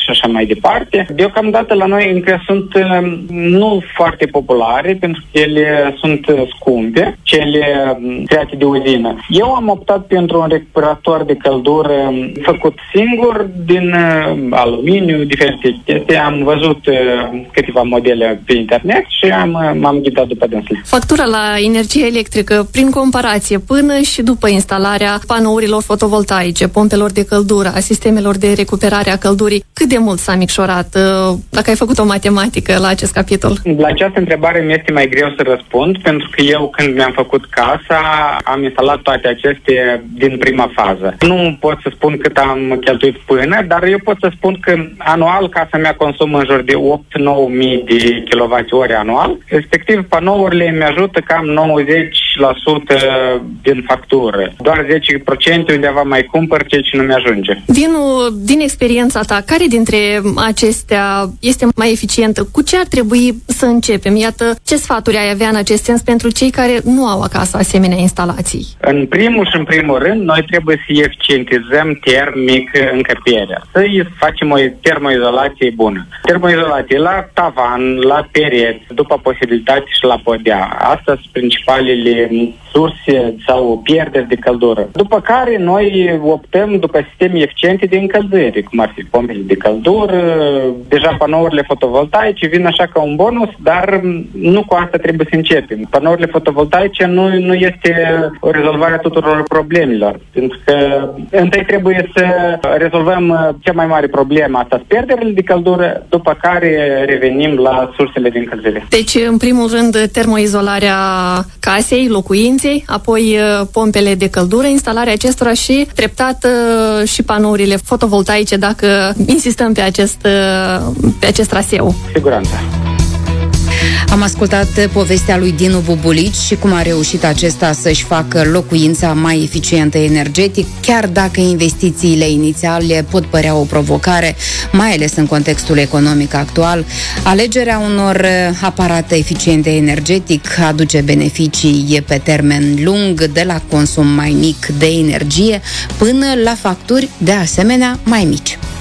și așa mai departe. Deocamdată la noi încă sunt nu foarte populare, pentru că ele sunt scumpe, cele create de uzină. Eu am optat pentru un recuperator de căldură făcut singur, din aluminiu, diferite chestii. Am văzut câteva modele pe internet și m-am ghidat după dânsul. Factura la energie electrică, prin comparație, până și după instalarea panourilor fotovoltaice, pompelor de căldură, a sistemelor de recuperare a căldurii, cât de mult s-a micșorat? Dacă ai făcut o matematică la acest capitol. La această întrebare mi este mai greu să răspund, pentru că eu, când mi-am făcut casa, am instalat toate acestea din prima fază. Nu pot să spun cât am cheltuit până, dar eu pot să spun că anual casa mea consumă în jur de 8-9 mii de kWh anual. Respectiv, panourile mi ajută cam 90% din factură. Doar 10% undeva mai cumpăr ceea ce nu mi-ajunge. Din experiența ta, care dintre acestea este mai eficientă? Cu ce ar trebui să începem? Iată, ce sfaturi ai avea în acest sens pentru cei care nu au acasă asemenea instalații? În primul rând, noi trebuie să eficientizăm termic încăperea. Să-i facem o termoizolație bună. Termoizolație la tavan, la pereți, după posibilitate și la podea. Astea sunt principalele surse sau pierderi de căldură. După care noi optăm după sisteme eficiente de încălzire, cum ar fi pompele de căldură. Deja panourile fotovoltaice vin așa ca un bonus, dar nu cu asta trebuie să începem. Panourile fotovoltaice nu este o rezolvare a tuturor problemelor, pentru că întâi trebuie să rezolvăm cea mai mare problemă, asta pierderile de căldură, după care revenim la sursele de încălzire. Deci, în primul rând, termoizolarea casei, locuinței, apoi pompele de căldură, instalarea acestora și treptat și panourile fotovoltaice, dacă insistăm pe acest traseu. Siguranță. Am ascultat povestea lui Dinu Bubulici și cum a reușit acesta să-și facă locuința mai eficientă energetic, chiar dacă investițiile inițiale pot părea o provocare, mai ales în contextul economic actual. Alegerea unor aparate eficiente energetic aduce beneficii pe termen lung, de la consum mai mic de energie până la facturi de asemenea mai mici.